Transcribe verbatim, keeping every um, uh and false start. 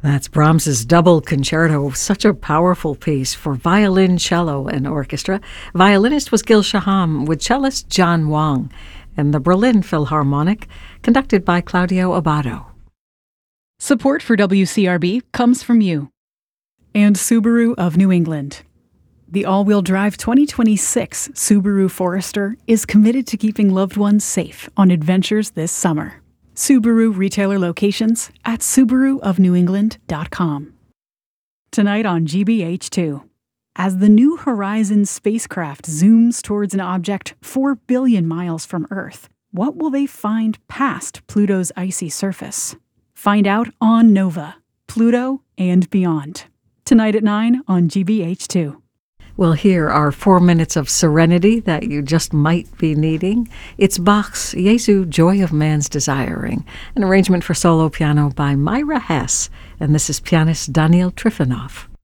That's Brahms's Double Concerto, such a powerful piece for violin, cello, and orchestra. Violinist was Gil Shaham with cellist John Wang, and the Berlin Philharmonic, conducted by Claudio Abbado. Support for W C R B comes from you and Subaru of New England. The all-wheel drive twenty twenty-six Subaru Forester is committed to keeping loved ones safe on adventures this summer. Subaru retailer locations at subaru of new england dot com. Tonight on G B H two. As the New Horizons spacecraft zooms towards an object four billion miles from Earth, what will they find past Pluto's icy surface? Find out on Nova, Pluto and Beyond. Tonight at nine on G B H two. Well, here are four minutes of serenity that you just might be needing. It's Bach's Jesu, Joy of Man's Desiring, an arrangement for solo piano by Myra Hess, and this is pianist Daniel Trifonov.